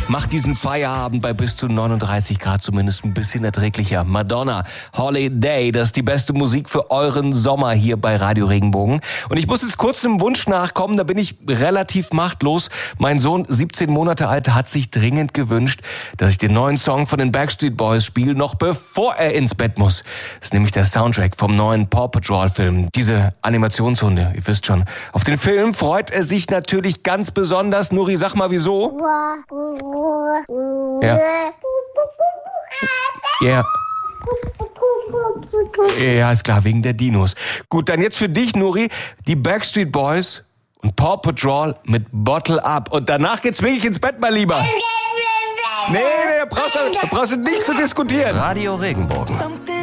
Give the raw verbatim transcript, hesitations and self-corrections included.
macht diesen Feierabend bei bis zu neununddreißig Grad zumindest ein bisschen erträglicher. Madonna, Holiday, das ist die beste Musik für euren Sommer hier bei Radio Regenbogen. Und ich muss jetzt kurz einem Wunsch nachkommen, da bin ich relativ machtlos. Mein Sohn, siebzehn Monate alt, hat sich dringend gewünscht, dass ich den neuen Song von den Backstreet Boys spiele, noch bevor er ins Bett muss. Das ist nämlich der Soundtrack vom neuen Paw Patrol Film. Diese Animationshunde, ihr wisst schon. Auf den Film freut er sich natürlich ganz besonders. Nuri, sag mal wieso? Ja. Ja. Ja, ist klar, wegen der Dinos. Gut, dann jetzt für dich, Nuri, die Backstreet Boys und Paw Patrol mit Bottle Up. Und danach geht's wirklich ins Bett, mein Lieber. Nee, nee, da brauchst du, da brauchst du nicht zu diskutieren. Radio Regenbogen.